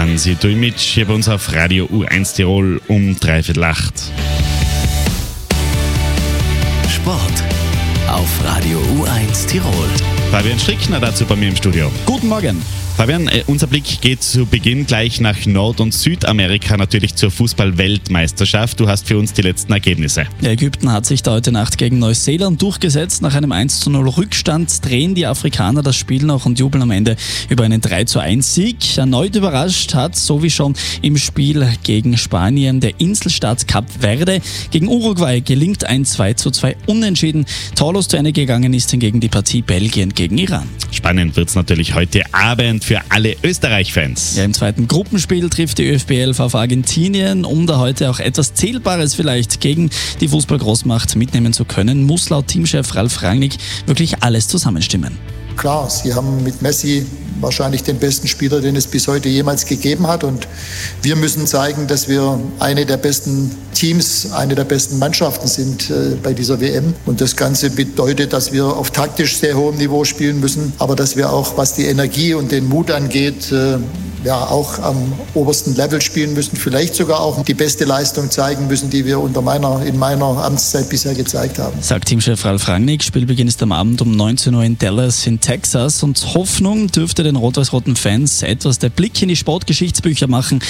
Hansi Dujmic hier bei uns auf Radio U1 Tirol um 7:45. Sport auf Radio U1 Tirol. Fabian Strickner dazu bei mir im Studio. Guten Morgen. Fabian, unser Blick geht zu Beginn gleich nach Nord- und Südamerika, natürlich zur Fußball-Weltmeisterschaft. Du hast für uns die letzten Ergebnisse. Ägypten hat sich da heute Nacht gegen Neuseeland durchgesetzt. Nach einem 1:0 Rückstand drehen die Afrikaner das Spiel noch und jubeln am Ende über einen 3:1-Sieg. Erneut überrascht hat, so wie schon im Spiel gegen Spanien, der Inselstaat Kap Verde. Gegen Uruguay gelingt ein 2:2 Unentschieden. Torlos zu Ende gegangen ist hingegen die Partie Belgien gegen Iran. Spannend wird es natürlich heute Abend für alle Österreich-Fans. Ja, im zweiten Gruppenspiel trifft die ÖFB-11 auf Argentinien. Um da heute auch etwas Zählbares vielleicht gegen die Fußballgroßmacht mitnehmen zu können, muss laut Teamchef Ralf Rangnick wirklich alles zusammenstimmen. Klar, sie haben mit Messi wahrscheinlich den besten Spieler, den es bis heute jemals gegeben hat. Und wir müssen zeigen, dass wir eine der besten Teams, eine der besten Mannschaften sind bei dieser WM. Und das Ganze bedeutet, dass wir auf taktisch sehr hohem Niveau spielen müssen, aber dass wir auch, was die Energie und den Mut angeht, auch am obersten Level spielen müssen, vielleicht sogar auch die beste Leistung zeigen müssen, die wir in meiner Amtszeit bisher gezeigt haben. Sagt Teamchef Ralf Rangnick. Spielbeginn ist am Abend um 19 Uhr in Dallas in Texas und Hoffnung dürfte den rot-weiß-roten Fans etwas der Blick in die Sportgeschichtsbücher machen.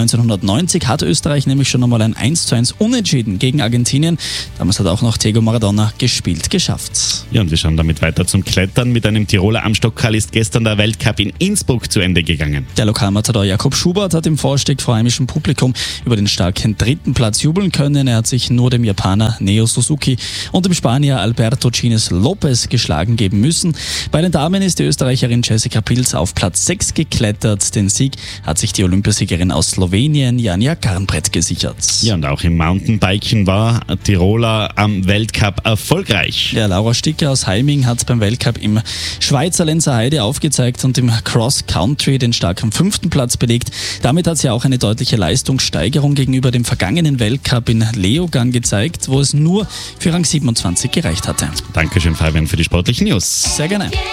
1990 hat Österreich nämlich schon einmal ein 1:1 Unentschieden gegen Argentinien. Damals hat auch noch Diego Maradona gespielt, geschafft. Ja, und wir schauen damit weiter zum Klettern. Mit einem Tiroler am Stockerl ist gestern der Weltcup in Innsbruck zu Ende gegangen. Der Lokalmatador Jakob Schubert hat im Vorstieg vor heimischem Publikum über den starken 3. Platz jubeln können. Er hat sich nur dem Japaner Neo Suzuki und dem Spanier Alberto Chines Lopez geschlagen geben müssen. Bei den Damen ist die Österreicherin Jessica Pilz auf Platz 6 geklettert. Den Sieg hat sich die Olympiasiegerin aus Slowenien Janja Garnbrett gesichert. Ja, und auch im Mountainbiken war Tiroler am Weltcup erfolgreich. Ja, Laura Sticker aus Heiming hat beim Weltcup im Schweizer Lenzer Heide aufgezeigt und im Cross Country den starken 5. Platz belegt. Damit hat sie auch eine deutliche Leistungssteigerung gegenüber dem vergangenen Weltcup in Leogang gezeigt, wo es nur für Rang 27 gereicht hatte. Dankeschön, Fabian, für die sportlichen News. Sehr gerne.